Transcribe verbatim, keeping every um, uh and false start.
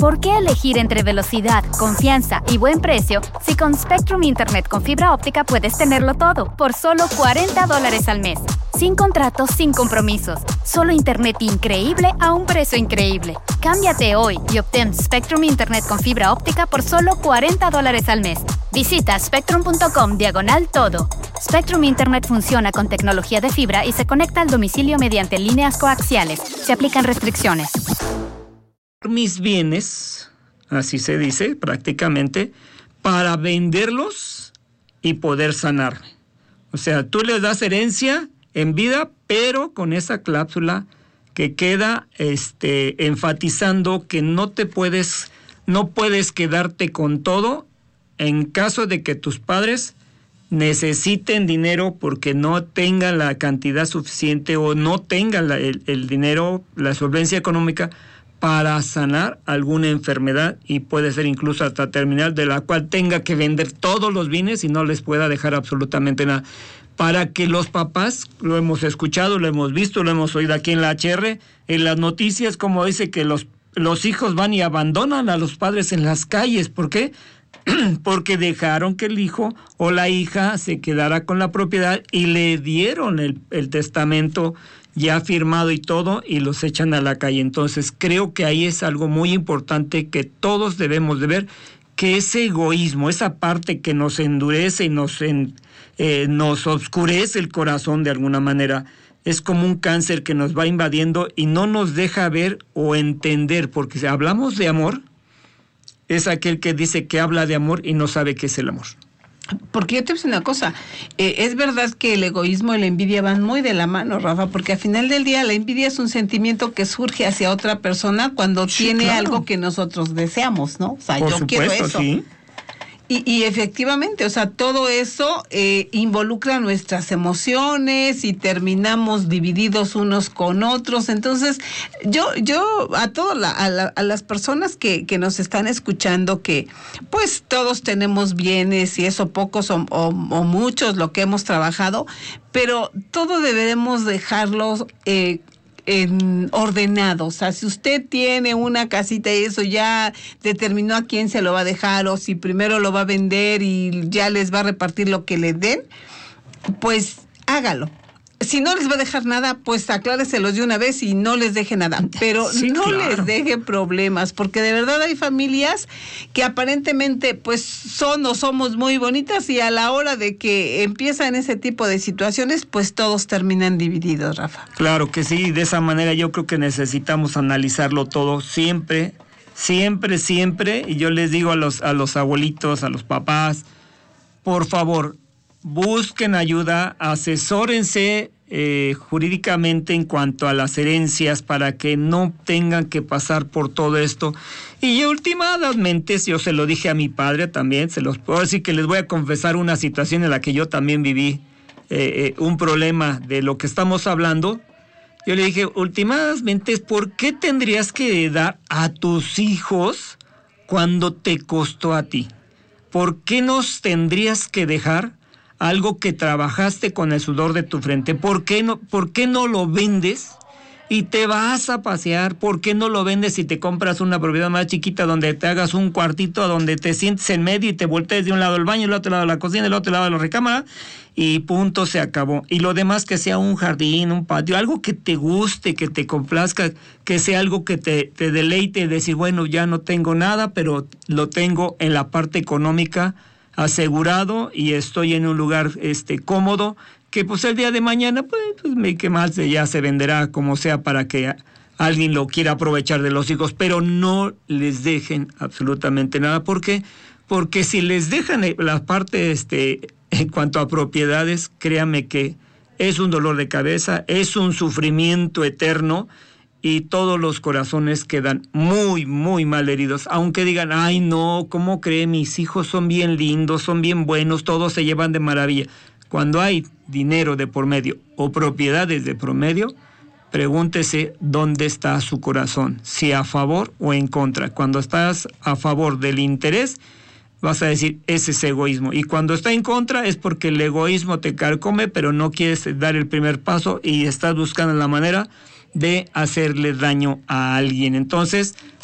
¿Por qué elegir entre velocidad, confianza y buen precio si con Spectrum Internet con fibra óptica puedes tenerlo todo por solo cuarenta dólares al mes? Sin contratos, sin compromisos. Solo internet increíble a un precio increíble. Cámbiate hoy y obtén Spectrum Internet con fibra óptica por solo cuarenta dólares al mes. Visita spectrum.com diagonal todo. Spectrum Internet funciona con tecnología de fibra y se conecta al domicilio mediante líneas coaxiales. Se aplican restricciones. Mis bienes, así se dice prácticamente, para venderlos y poder sanarme. O sea, tú les das herencia en vida, pero con esa cláusula que queda este, enfatizando que no te puedes, no puedes quedarte con todo en caso de que tus padres necesiten dinero porque no tengan la cantidad suficiente o no tengan la, el, el dinero, la solvencia económica para sanar alguna enfermedad, y puede ser incluso hasta terminal, de la cual tenga que vender todos los bienes y no les pueda dejar absolutamente nada. Para que los papás, lo hemos escuchado, lo hemos visto, lo hemos oído aquí en la H R, en las noticias, como dice que los, los hijos van y abandonan a los padres en las calles. ¿Por qué? Porque dejaron que el hijo o la hija se quedara con la propiedad y le dieron el, el testamento ya firmado y todo, y los echan a la calle. Entonces creo que ahí es algo muy importante que todos debemos de ver, que ese egoísmo, esa parte que nos endurece y nos, en, eh, nos oscurece el corazón de alguna manera, es como un cáncer que nos va invadiendo y no nos deja ver o entender, porque si hablamos de amor, es aquel que dice que habla de amor y no sabe qué es el amor. Porque yo te voy a decir una cosa, eh, es verdad que el egoísmo y la envidia van muy de la mano, Rafa, porque al final del día la envidia es un sentimiento que surge hacia otra persona cuando sí, tiene claro. algo que nosotros deseamos, ¿no? O sea, Por yo supuesto, quiero eso. Sí. Y, y efectivamente, o sea, todo eso eh, involucra nuestras emociones y terminamos divididos unos con otros. Entonces, yo yo a todas la, a, la, a las personas que, que nos están escuchando, que pues todos tenemos bienes, y eso pocos o, o, o muchos, lo que hemos trabajado, pero todo deberemos dejarlos eh, En ordenado. O sea, si usted tiene una casita y eso ya determinó a quién se lo va a dejar, o si primero lo va a vender y ya les va a repartir lo que le den, pues hágalo. Si no les va a dejar nada, pues acláreselos de una vez y no les deje nada, pero sí, no claro. les deje problemas, porque de verdad hay familias que aparentemente pues son o somos muy bonitas, y a la hora de que empiezan ese tipo de situaciones, pues todos terminan divididos, Rafa. Claro que sí, de esa manera yo creo que necesitamos analizarlo todo siempre, siempre, siempre, y yo les digo a los, a los abuelitos, a los papás, por favor, busquen ayuda, asesórense eh, jurídicamente en cuanto a las herencias para que no tengan que pasar por todo esto. Y últimamente, yo se lo dije a mi padre también, se los puedo decir que les voy a confesar una situación en la que yo también viví eh, eh, un problema de lo que estamos hablando. Yo le dije, últimamente, ¿por qué tendrías que dar a tus hijos cuando te costó a ti? ¿Por qué nos tendrías que dejar algo que trabajaste con el sudor de tu frente? ¿Por qué no, por qué no lo vendes y te vas a pasear? ¿Por qué no lo vendes y te compras una propiedad más chiquita donde te hagas un cuartito donde te sientes en medio y te voltees de un lado el baño, del otro lado la cocina, del otro lado la recámara, y punto, se acabó? Y lo demás, que sea un jardín, un patio, algo que te guste, que te complazca, que sea algo que te, te deleite, decir, bueno, ya no tengo nada, pero lo tengo en la parte económica asegurado y estoy en un lugar este cómodo, que pues el día de mañana pues, pues me que más ya se venderá como sea para que alguien lo quiera aprovechar de los hijos, pero no les dejen absolutamente nada. ¿Por qué? Porque si les dejan la parte este en cuanto a propiedades, créanme que es un dolor de cabeza, es un sufrimiento eterno, y todos los corazones quedan muy, muy mal heridos. Aunque digan, ay no, ¿cómo cree? Mis hijos son bien lindos, son bien buenos, todos se llevan de maravilla. Cuando hay dinero de por medio o propiedades de por medio, pregúntese dónde está su corazón, si a favor o en contra. Cuando estás a favor del interés, vas a decir, ese es egoísmo. Y cuando está en contra es porque el egoísmo te carcome, pero no quieres dar el primer paso y estás buscando la manera de hacerle daño a alguien. Entonces,